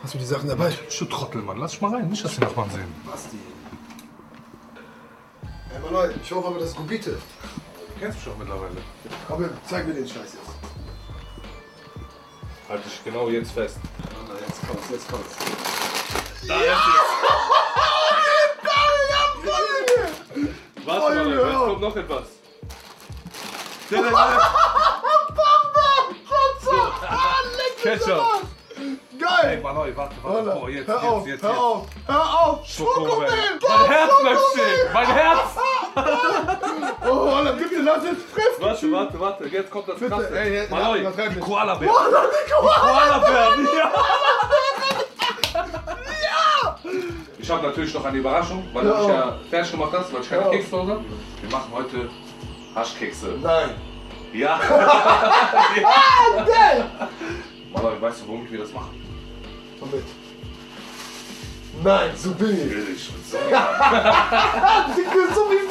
Hast du die Sachen dabei? Du Trottel, Mann. Lass dich mal rein. Nicht, dass die Nachbarn sehen. Basti. Hey, Mann, ich hoffe aber, das ist Gubite. Du kennst mich doch mittlerweile. Komm, zeig mir den Scheiß jetzt. Halt dich genau jetzt fest. Na, jetzt kommt's, jetzt kommt's. Da ist es. Warte mal, jetzt kommt noch etwas. Ketchup. Geil! Ey, Mann, warte. Boah, jetzt. Hör auf! Schokomel. Mein Herz bleibt stehen. Mein Herz. Oh, Alter, bitte lass jetzt frisch! Warte. Jetzt kommt das Bitte, Krasse. ey, Maloi, übertreib die nicht. Koala-Bär. Koala-Bär! Ja. Ich habe natürlich noch eine Überraschung, weil du mich ja fertig gemacht hast, weil ich keine Kekse habe. Wir machen heute Haschkekse. Nein! Ja! Geil! Maloi, weißt du, womit wir das machen? Womit? Nein, so billig! Billig. So wie